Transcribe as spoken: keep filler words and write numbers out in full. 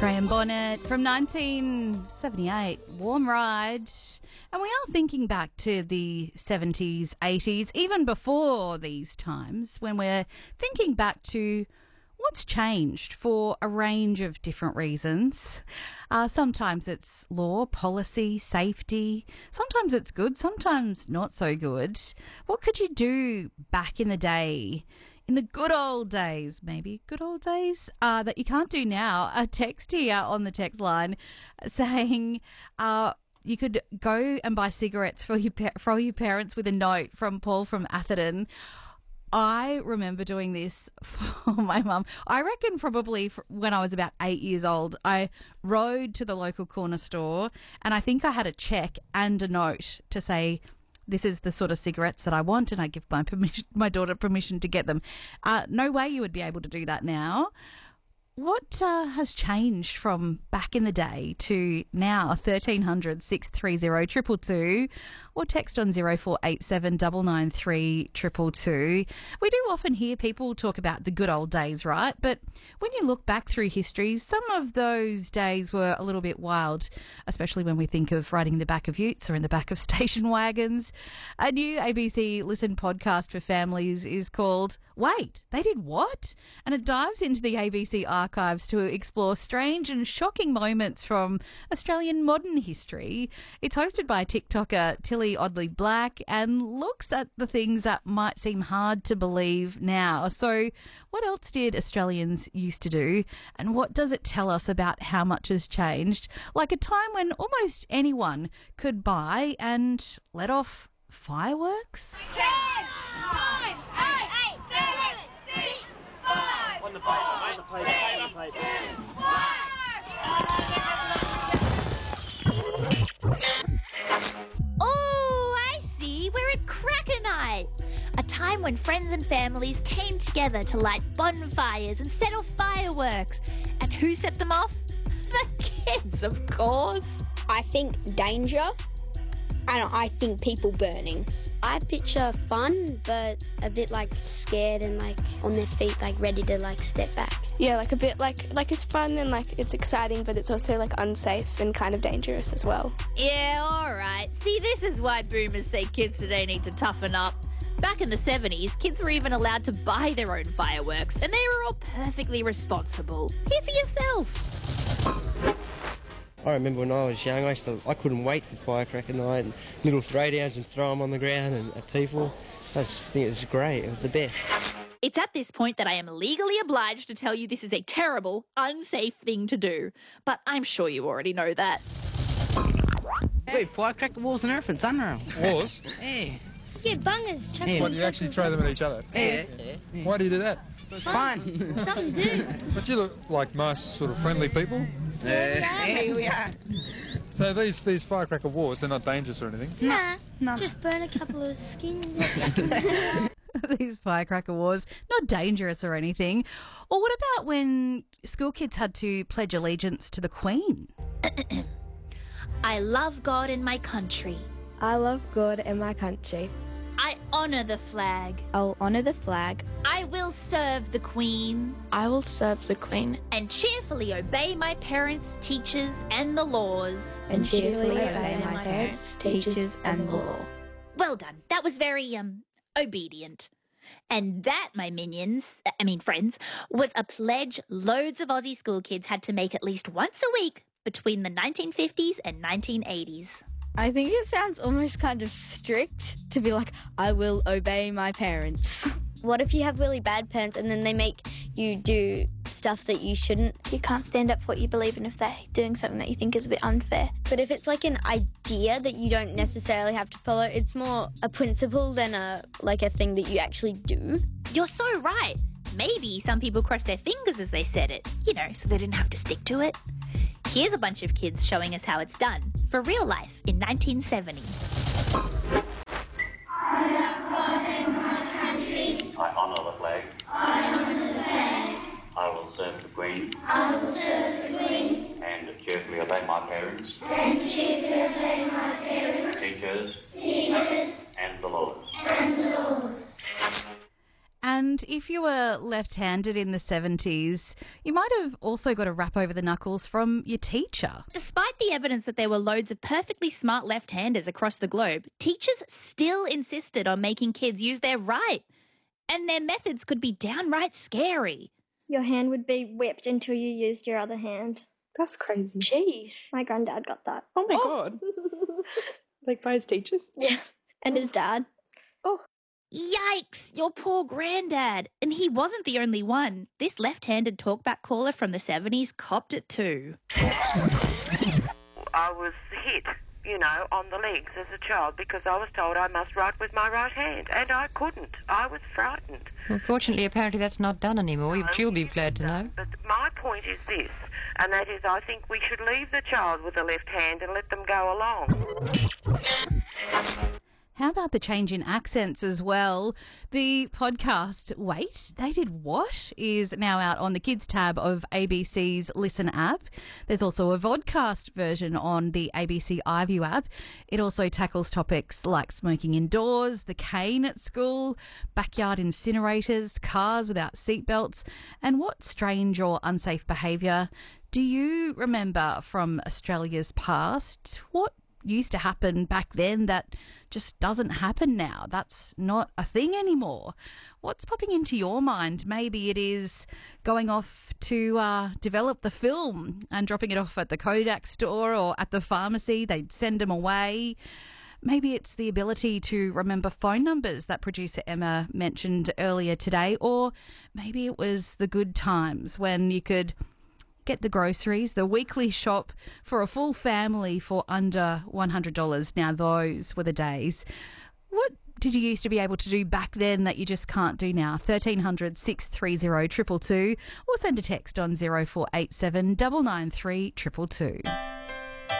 Graham Bonnet from nineteen seventy-eight, Warm Ride. And we are thinking back to the seventies, eighties, even before these times, when we're thinking back to what's changed for a range of different reasons. Uh, sometimes it's law, policy, safety. Sometimes it's good, sometimes not so good. What could you do back in the day, in the good old days, maybe good old days, uh, that you can't do now? A text here on the text line saying uh, you could go and buy cigarettes for your, pa- for your parents with a note from Paul from Atherton. I remember doing this for my mum. I reckon probably when I was about eight years old, I rode to the local corner store and I think I had a check and a note to say, this is the sort of cigarettes that I want, and I give my permission, my daughter permission to get them. Uh, no way you would be able to do that now. What uh, has changed from back in the day to now? thirteen hundred, six three zero, two two two or text on zero four eight seven, nine nine three, two two two. We do often hear people talk about the good old days, right? But when you look back through history, some of those days were a little bit wild, especially when we think of riding in the back of utes or in the back of station wagons. A new A B C Listen podcast for families is called Wait, They Did What? And it dives into the A B C archives to explore strange and shocking moments from Australian modern history. It's hosted by TikToker Tilly Oddly Black and looks at the things that might seem hard to believe now. So what else did Australians used to do, and what does it tell us about how much has changed? Like a time when almost anyone could buy and let off fireworks? ten, nine, eight, seven, six, five, On the paper, on the paper, on the paper. two, one. Oh, I see. We're at Cracker Night, a time when friends and families came together to light bonfires and set off fireworks. And who set them off? The kids, of course. I think danger, and I think people burning. I picture fun, but a bit like scared and like on their feet, like ready to like step back. Yeah, like a bit like like it's fun and like it's exciting, but it's also like unsafe and kind of dangerous as well. Yeah, all right. See, this is why boomers say kids today need to toughen up. Back in the seventies, kids were even allowed to buy their own fireworks, and they were all perfectly responsible. Hear for yourself. I remember when I was young, I used to, I couldn't wait for firecracker night and little throwdowns and throw them on the ground and at people. I just think it was great. It was the best. It's at this point that I am legally obliged to tell you this is a terrible, unsafe thing to do. But I'm sure you already know that. Wait, firecracker wars and everything, it's unreal. Wars? Yeah. Yeah, bungers. Chuck What, do you actually throw them at each other? Yeah. yeah. Why do you do that? Fun. Something to do. But you look like nice, sort of friendly people. Yeah, yeah, we are. So these these firecracker wars, they're not dangerous or anything? Nah, No. just burn a couple of skins. These firecracker wars, not dangerous or anything. Or what about when school kids had to pledge allegiance to the Queen? I love God and my country. I love God and my country. I honour the flag. I'll honour the flag. I will serve the Queen. I will serve the Queen. And cheerfully obey my parents, teachers, and the laws. And cheerfully obey my parents, teachers, and the law. Well done. That was very, um, obedient. And that, my minions, I mean friends, was a pledge loads of Aussie school kids had to make at least once a week between the nineteen fifties and nineteen eighties. I think it sounds almost kind of strict to be like, I will obey my parents. What if you have really bad parents and then they make you do stuff that you shouldn't? You can't stand up for what you believe in if they're doing something that you think is a bit unfair. But if it's like an idea that you don't necessarily have to follow, it's more a principle than a like a thing that you actually do. You're so right. Maybe some people crossed their fingers as they said it, you know, so they didn't have to stick to it. Here's a bunch of kids showing us how it's done, for real life, in nineteen seventy. I love God and my country. I honour the flag. I honour the flag. I will serve the Queen I will serve the Queen. and cheerfully obey my parents, And cheerfully obey my parents, teachers, teachers, and the laws. and the laws. And if if you were left-handed in the seventies, you might have also got a rap over the knuckles from your teacher. Despite the evidence that there were loads of perfectly smart left-handers across the globe, teachers still insisted on making kids use their right. And their methods could be downright scary. Your hand would be whipped until you used your other hand. That's crazy. Jeez. My granddad got that. Oh my God. Like by his teachers? Yeah. And his dad. Oh. Yikes, your poor granddad. And he wasn't the only one. This left-handed talkback caller from the seventies copped it too. I was hit, you know, on the legs as a child because I was told I must write with my right hand, and I couldn't. I was frightened. Well, fortunately, apparently that's not done anymore. No, She'll be glad to know. But my point is this, and that is I think we should leave the child with the left hand and let them go along. How about the change in accents as well? The podcast, Wait, They Did What? Is now out on the Kids tab of A B C's Listen app. There's also a vodcast version on the A B C iView app. It also tackles topics like smoking indoors, the cane at school, backyard incinerators, cars without seatbelts, and what strange or unsafe behaviour do you remember from Australia's past? What used to happen back then that just doesn't happen now? That's not a thing anymore. What's popping into your mind? Maybe it is going off to uh, develop the film and dropping it off at the Kodak store or at the pharmacy. They'd send them away. Maybe it's the ability to remember phone numbers that producer Emma mentioned earlier today, or maybe it was the good times when you could get the groceries, the weekly shop for a full family for under one hundred dollars. Now, those were the days. What did you used to be able to do back then that you just can't do now? thirteen hundred, six three zero, two two two, or send a text on zero four eight seven, nine nine three, two two two.